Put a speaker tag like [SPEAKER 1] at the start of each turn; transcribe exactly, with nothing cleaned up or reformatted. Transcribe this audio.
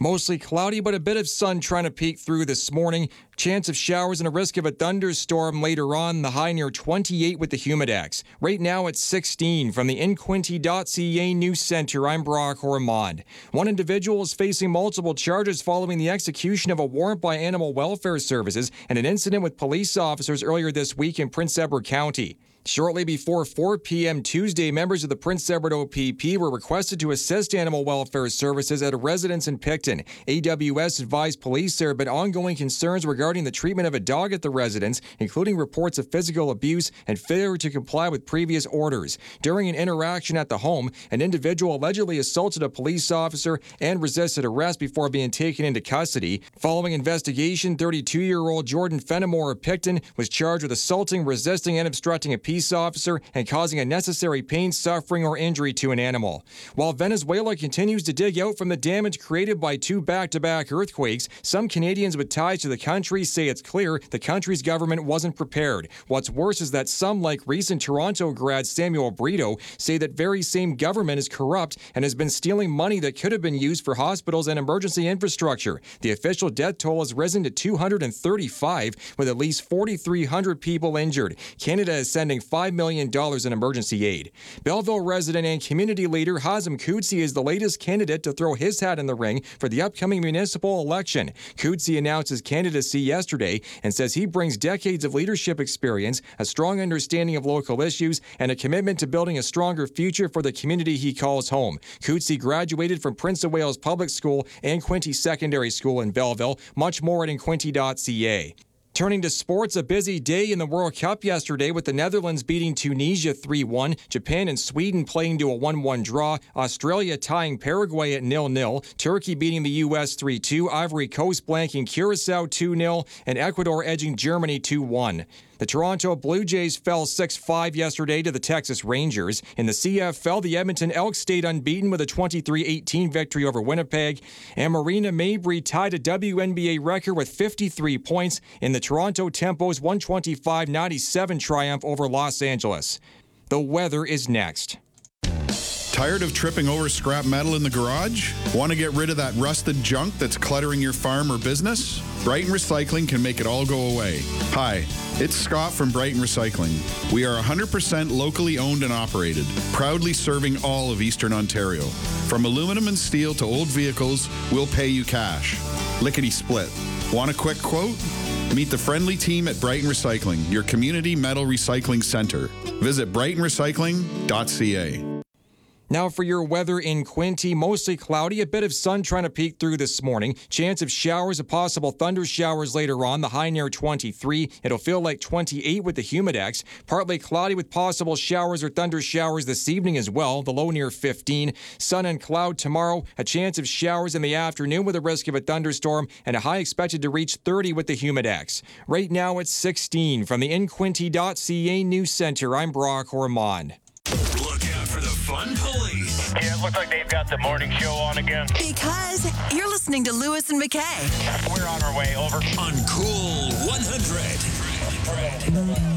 [SPEAKER 1] Mostly cloudy, but a bit of sun trying to peek through this morning. Chance of showers and a risk of a thunderstorm later on. The high near twenty-eight with the humidex. Right now it's sixteen. From the in quinte dot c a News Center, I'm Brock Ormond. One individual is facing multiple charges following the execution of a warrant by Animal Welfare Services and an incident with police officers earlier this week in Prince Edward County. Shortly before four p.m. Tuesday, members of the Prince Edward O P P were requested to assist Animal Welfare Services at a residence in Picton. A W S advised police there had been ongoing concerns regarding the treatment of a dog at the residence, including reports of physical abuse and failure to comply with previous orders. During an interaction at the home, an individual allegedly assaulted a police officer and resisted arrest before being taken into custody. Following investigation, thirty-two-year-old Jordan Fenimore of Picton was charged with assaulting, resisting, and obstructing a peace officer and causing unnecessary pain, suffering, or injury to an animal. While Venezuela continues to dig out from the damage created by two back-to-back earthquakes, some Canadians with ties to the country say it's clear the country's government wasn't prepared. What's worse is that some, like recent Toronto grad Samuel Brito, say that very same government is corrupt and has been stealing money that could have been used for hospitals and emergency infrastructure. The official death toll has risen to two hundred thirty-five, with at least four thousand three hundred people injured. Canada is sending five million dollars in emergency aid. Belleville resident and community leader Hazem Kudsi is the latest candidate to throw his hat in the ring for the upcoming municipal election. Kudsi announced his candidacy yesterday and says he brings decades of leadership experience, a strong understanding of local issues, and a commitment to building a stronger future for the community he calls home. Kudsi graduated from Prince of Wales Public School and Quinte Secondary School in Belleville. Much more at in quinte dot c a. Turning to sports, a busy day in the World Cup yesterday with the Netherlands beating Tunisia three one, Japan and Sweden playing to a one one draw, Australia tying Paraguay at nil nil, Turkey beating the U S three two, Ivory Coast blanking Curacao two nil, and Ecuador edging Germany two one. The Toronto Blue Jays fell six five yesterday to the Texas Rangers. In the C F L, the Edmonton Elks stayed unbeaten with a twenty-three eighteen victory over Winnipeg. And Marina Mabrey tied a W N B A record with fifty-three points in the Toronto Tempo's one twenty-five ninety-seven triumph over Los Angeles. The weather is next.
[SPEAKER 2] Tired of tripping over scrap metal in the garage? Want to get rid of that rusted junk that's cluttering your farm or business? Brighton Recycling can make it all go away. Hi, it's Scott from Brighton Recycling. We are one hundred percent locally owned and operated, proudly serving all of Eastern Ontario. From aluminum and steel to old vehicles, we'll pay you cash. Lickety split. Want a quick quote? Meet the friendly team at Brighton Recycling, your community metal recycling center. Visit brighton recycling dot c a.
[SPEAKER 1] Now for your weather in Quinte, mostly cloudy, a bit of sun trying to peek through this morning. Chance of showers, a possible thunder showers later on, the high near twenty-three. It'll feel like twenty-eight with the humidex. Partly cloudy with possible showers or thunder showers this evening as well, the low near fifteen. Sun and cloud tomorrow, a chance of showers in the afternoon with a risk of a thunderstorm, and a high expected to reach thirty with the humidex. Right now it's sixteen. From the in quinte dot c a News Center, I'm Brock Ormond.
[SPEAKER 3] Look out for the fun police.
[SPEAKER 4] Yeah, it looks like they've got the morning show on again.
[SPEAKER 5] Because you're listening to Lewis and McKay.
[SPEAKER 4] We're on our way, over.
[SPEAKER 3] On Cool one hundred.